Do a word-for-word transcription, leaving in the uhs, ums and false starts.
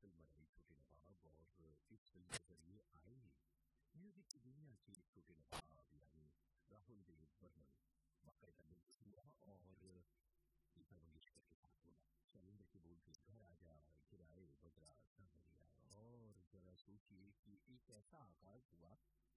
film बनाई छोटे नवाब और इस फिल्म के जरिए आए ही म्यूजिक की दुनिया के छोटे नवाब यानी राहुल देव बर्मन बाकायदा निर्देश हुआ और लता मंगेशकर के साथ बोला चलेंगे के बोल के घर आ जा गिराए बजरा सामरिया और जरा सोचिए कि एक ऐसा आगाज हुआ